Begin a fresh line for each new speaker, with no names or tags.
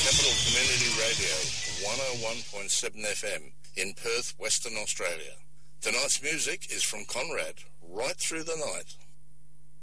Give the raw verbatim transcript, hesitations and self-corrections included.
Capital Community Radio, one oh one point seven F M in Perth, Western Australia. Tonight's music is from Conrad, Right Through the Night.